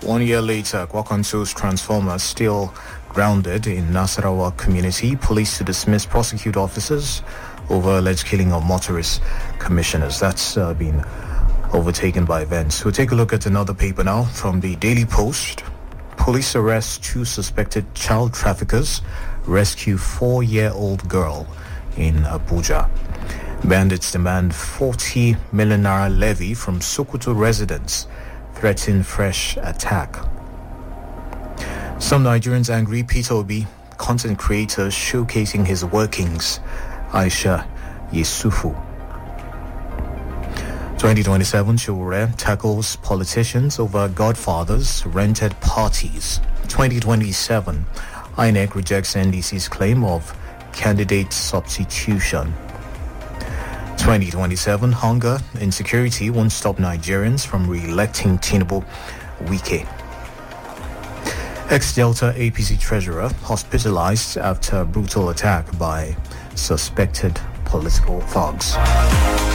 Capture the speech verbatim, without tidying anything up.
One year later, Kwakanto's transformer still grounded in Nasarawa community. Police to dismiss prosecute officers over alleged killing of motorist commissioners. That's uh, been overtaken by events. We'll take a look at another paper now from the Daily Post. Police arrest two suspected child traffickers, rescue four-year-old girl in Abuja. Bandits demand forty million naira levy from Sokoto residents, threaten fresh attack. Some Nigerians angry. Peter Obi, content creator showcasing his workings. Aisha Yesufu. twenty twenty-seven Showore tackles politicians over Godfather's rented parties. twenty twenty-seven I N E C rejects N D C's claim of candidate substitution. twenty twenty-seven hunger insecurity won't stop Nigerians from re-electing Tinubu. Wike. Ex-Delta A P C treasurer hospitalized after brutal attack by suspected political thugs.